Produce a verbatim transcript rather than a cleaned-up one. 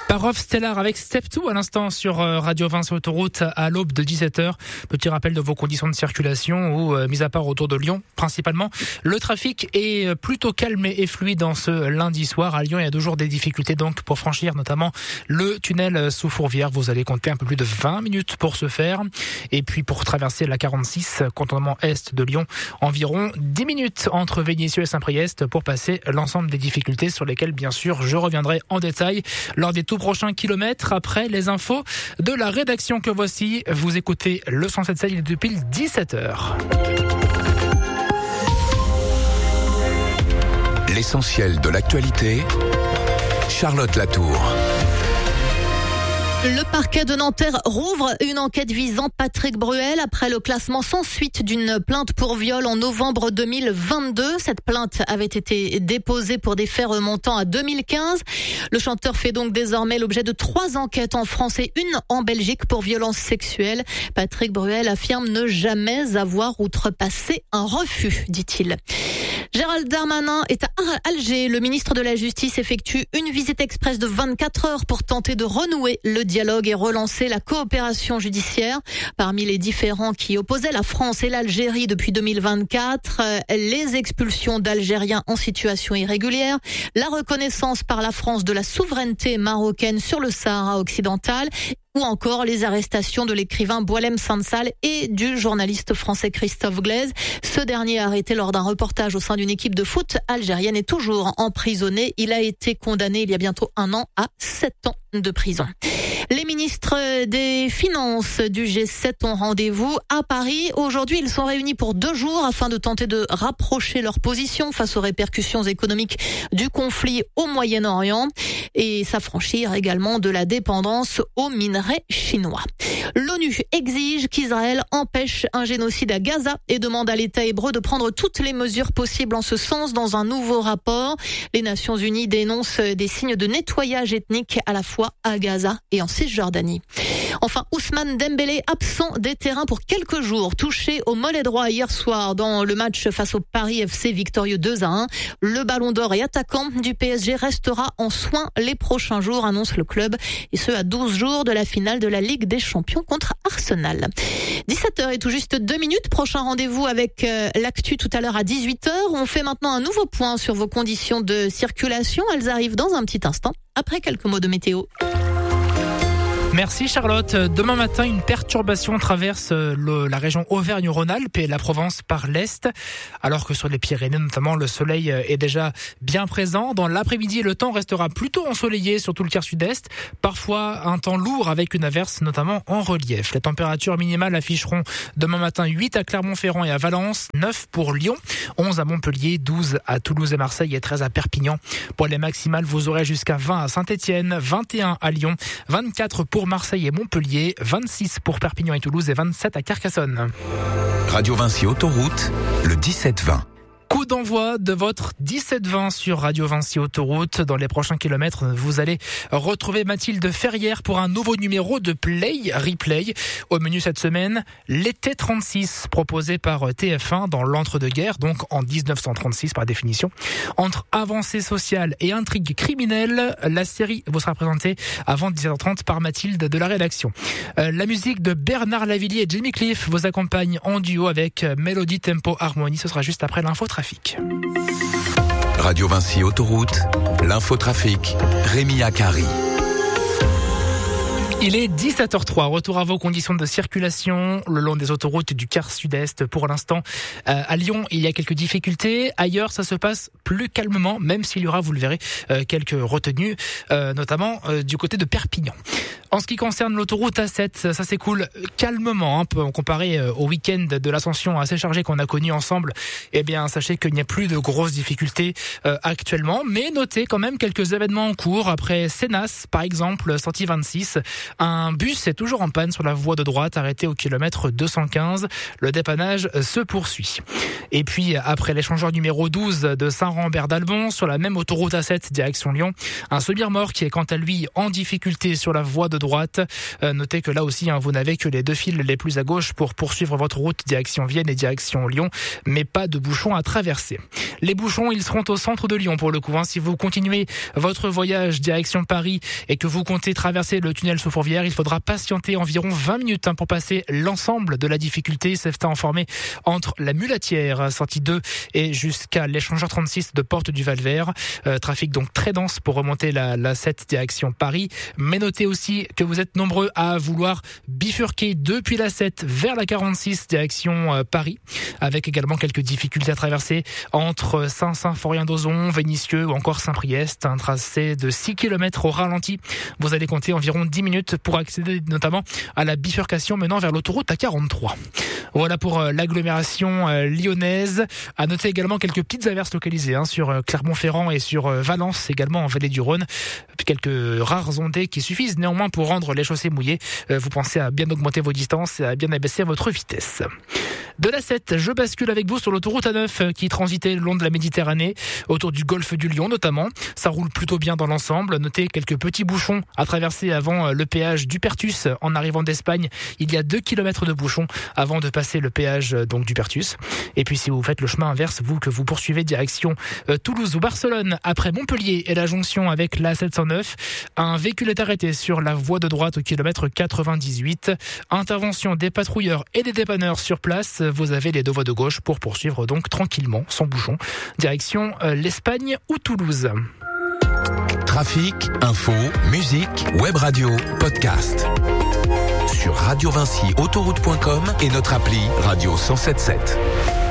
Parov Stellar avec Step deux à l'instant sur Radio Vinci Autoroute à l'aube de dix-sept heures. Petit rappel de vos conditions de circulation où, euh, mis à part autour de Lyon principalement, le trafic est plutôt calme et fluide en ce lundi soir. À Lyon, il y a toujours des difficultés donc pour franchir notamment le tunnel sous Fourvière. Vous allez compter un peu plus de vingt minutes pour ce faire. Et puis pour traverser la quarante-six, contournement est de Lyon, environ dix minutes entre Vénissieux et Saint-Priest pour passer l'ensemble des difficultés sur lesquelles bien sûr je reviendrai en détail lors des tout prochains kilomètres après les infos de la rédaction que voici. Vous écoutez le cent sept virgule sept depuis dix-sept heures. L'essentiel de l'actualité, Charlotte Latour. Le parquet de Nanterre rouvre une enquête visant Patrick Bruel après le classement sans suite d'une plainte pour viol en novembre deux mille vingt-deux. Cette plainte avait été déposée pour des faits remontant à deux mille quinze. Le chanteur fait donc désormais l'objet de trois enquêtes en France et une en Belgique pour violences sexuelles. Patrick Bruel affirme ne jamais avoir outrepassé un refus, dit-il. Gérald Darmanin est à Alger. Le ministre de la Justice effectue une visite express de vingt-quatre heures pour tenter de renouer le dialogue et relancer la coopération judiciaire. Parmi les différends qui opposaient la France et l'Algérie depuis deux mille vingt-quatre, les expulsions d'Algériens en situation irrégulière, la reconnaissance par la France de la souveraineté marocaine sur le Sahara occidental, ou encore les arrestations de l'écrivain Boualem Sansal et du journaliste français Christophe Glaise. Ce dernier, arrêté lors d'un reportage au sein d'une équipe de foot algérienne, est toujours emprisonné. Il a été condamné il y a bientôt un an à sept ans de prison. Les ministres des Finances du G sept ont rendez-vous à Paris. Aujourd'hui, ils sont réunis pour deux jours afin de tenter de rapprocher leur position face aux répercussions économiques du conflit au Moyen-Orient et s'affranchir également de la dépendance aux minerais chinois. L'ONU exige qu'Israël empêche un génocide à Gaza et demande à l'État hébreu de prendre toutes les mesures possibles en ce sens dans un nouveau rapport. Les Nations Unies dénoncent des signes de nettoyage ethnique à la fois à Gaza et en Cisjordanie. Enfin, Ousmane Dembélé absent des terrains pour quelques jours, touché au mollet droit hier soir dans le match face au Paris F C victorieux deux à un. Le ballon d'or et attaquant du P S G restera en soins les prochains jours, annonce le club, et ce à douze jours de la finale de la Ligue des Champions contre Arsenal. dix-sept heures et tout juste deux minutes, prochain rendez-vous avec euh, l'actu tout à l'heure à dix-huit heures. On fait maintenant un nouveau point sur vos conditions de circulation. Elles arrivent dans un petit instant, après quelques mots de météo. Merci Charlotte. Demain matin, une perturbation traverse le, la région Auvergne-Rhône-Alpes et la Provence par l'est, alors que sur les Pyrénées notamment, le soleil est déjà bien présent. Dans l'après-midi, le temps restera plutôt ensoleillé sur tout le tiers sud-est, parfois un temps lourd avec une averse notamment en relief. Les températures minimales afficheront demain matin huit à Clermont-Ferrand et à Valence, neuf pour Lyon, onze à Montpellier, douze à Toulouse et Marseille et treize à Perpignan. Pour les maximales, vous aurez jusqu'à vingt à Saint-Étienne, vingt et un à Lyon, vingt-quatre pour Marseille et Montpellier, vingt-six pour Perpignan et Toulouse et vingt-sept à Carcassonne. Radio Vinci Autoroute, le dix-sept vingt. Coup d'envoi de votre dix-sept vingt sur Radio Vinci Autoroute. Dans les prochains kilomètres, vous allez retrouver Mathilde Ferrière pour un nouveau numéro de Play Replay. Au menu cette semaine, l'été trente-six, proposé par T F un dans l'entre-deux-guerres, donc en dix-neuf cent trente-six par définition. Entre avancées sociales et intrigues criminelles, la série vous sera présentée avant dix-sept heures trente par Mathilde de la rédaction. Euh, la musique de Bernard Lavillier et Jimmy Cliff vous accompagne en duo avec Mélodie, Tempo, Harmonie. Ce sera juste après l'infotrafic. Radio Vinci Autoroute, l'infotrafic, Rémi Akari. Il est dix-sept heures trois. Retour à vos conditions de circulation le long des autoroutes du quart sud-est. Pour l'instant, euh, à Lyon, il y a quelques difficultés. Ailleurs, ça se passe plus calmement, même s'il y aura, vous le verrez, euh, quelques retenues, euh, notamment euh, du côté de Perpignan. En ce qui concerne l'autoroute A sept, ça s'écoule calmement, hein, comparé au week-end de l'Ascension assez chargé qu'on a connu ensemble. Eh bien, sachez qu'il n'y a plus de grosses difficultés euh, actuellement, mais notez quand même quelques événements en cours. Après Sénas, par exemple, sortie vingt-six, Un bus est toujours en panne sur la voie de droite, arrêté au kilomètre deux cent quinze. Le dépannage se poursuit. Et puis, après l'échangeur numéro douze de Saint-Rambert-d'Albon, sur la même autoroute A sept, direction Lyon, un semi-remorque qui est quant à lui en difficulté sur la voie de droite. Euh, notez que là aussi, hein, vous n'avez que les deux fils les plus à gauche pour poursuivre votre route direction Vienne et direction Lyon, mais pas de bouchons à traverser. Les bouchons, ils seront au centre de Lyon pour le coup. Hein. Si vous continuez votre voyage direction Paris et que vous comptez traverser le tunnel sous Fourvière, il faudra patienter environ vingt minutes hein, pour passer l'ensemble de la difficulté. C'est informé entre la Mulatière, sortie deux, et jusqu'à l'échangeur trente-six de Porte du Val-Vert. Euh, trafic donc très dense pour remonter la, la sept direction Paris. Mais notez aussi que vous êtes nombreux à vouloir bifurquer depuis la sept vers la quarante-six direction euh, Paris, avec également quelques difficultés à traverser entre Saint-Symphorien-d'Ozon, Vénissieux ou encore Saint-Priest. Un tracé de six kilomètres au ralenti. Vous allez compter environ dix minutes pour accéder notamment à la bifurcation menant vers l'autoroute A quarante-trois. Voilà pour euh, l'agglomération euh, lyonnaise. À noter également quelques petites averses localisées hein, sur euh, Clermont-Ferrand et sur euh, Valence, également en vallée du Rhône. Puis quelques rares ondées qui suffisent néanmoins pour rendre les chaussées mouillées. Euh, vous pensez à bien augmenter vos distances et à bien abaisser votre vitesse. De la sept, je bascule avec vous sur l'autoroute A neuf qui transitait le long de la Méditerranée, autour du golfe du Lion notamment. Ça roule plutôt bien dans l'ensemble. Notez quelques petits bouchons à traverser avant le péage du Pertus en arrivant d'Espagne. Il y a deux kilomètres de bouchons avant de passer le péage donc du Pertus. Et puis si vous faites le chemin inverse, vous que vous poursuivez direction euh, Toulouse ou Barcelone, après Montpellier et la jonction avec l'A sept cent neuf, un véhicule est arrêté sur la voie de droite au kilomètre quatre-vingt-dix-huit. Intervention des patrouilleurs et des dépanneurs sur place. Vous avez les deux voies de gauche pour poursuivre donc tranquillement, sans bouchon, direction euh, l'Espagne ou Toulouse. Trafic, info, musique, web radio, podcast. Sur radio vinci autoroute point com et notre appli Radio cent soixante-sept.